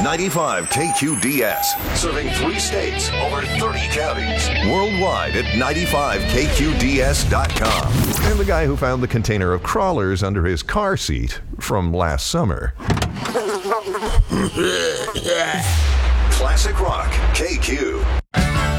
95 KQDS, serving 3 states, over 30 counties. Worldwide at 95KQDS.com. And the guy who found the container of crawlers under his car seat from last summer. Classic Rock, KQ.